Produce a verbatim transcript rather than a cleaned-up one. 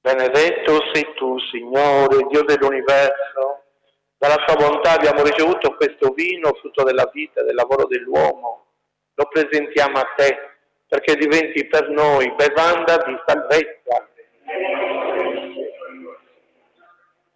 Benedetto sei tu, Signore, Dio dell'universo. Dalla tua bontà abbiamo ricevuto questo vino, frutto della vita e del lavoro dell'uomo. Lo presentiamo a te, perché diventi per noi bevanda di salvezza.